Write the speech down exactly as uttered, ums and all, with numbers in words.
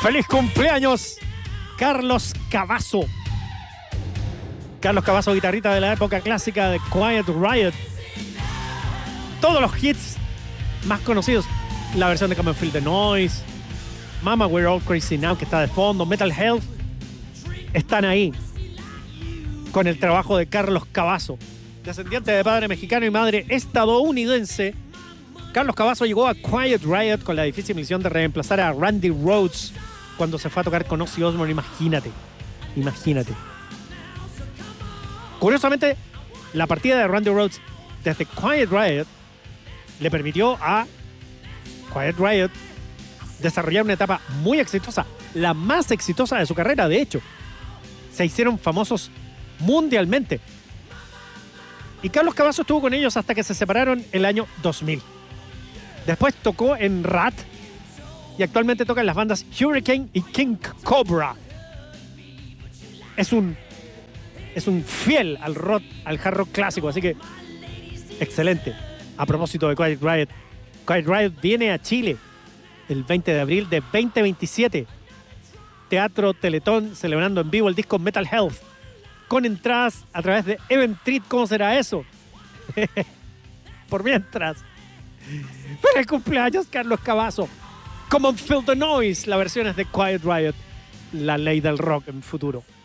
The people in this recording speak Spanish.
¡Feliz cumpleaños, Carlos Cavazo! Carlos Cavazo, guitarrista de la época clásica de Quiet Riot. Todos los hits más conocidos. La versión de Come and Feel the Noise, Mama We're All Crazy Now, que está de fondo, Metal Health, están ahí con el trabajo de Carlos Cavazo. Descendiente de padre mexicano y madre estadounidense, Carlos Cavazo llegó a Quiet Riot con la difícil misión de reemplazar a Randy Rhoads cuando se fue a tocar con Ozzy Osbourne. Imagínate, imagínate. Curiosamente, la partida de Randy Rhoads desde Quiet Riot le permitió a Quiet Riot desarrollar una etapa muy exitosa, la más exitosa de su carrera, de hecho. Se hicieron famosos mundialmente. Y Carlos Cavazo estuvo con ellos hasta que se separaron el año dos mil. Después tocó en Rat y actualmente toca en las bandas Hurricane y King Cobra. Es un, es un fiel al rock, al hard rock clásico, así que excelente. A propósito de Quiet Riot, Quiet Riot viene a Chile el veinte de abril de veinte veintisiete. Teatro Teletón, celebrando en vivo el disco Metal Health, con entradas a través de Eventbrite. ¿Cómo será eso? Por mientras, feliz cumpleaños, Carlos Cavazo. Come and Feel the Noise, la versión es de Quiet Riot, la ley del rock en futuro.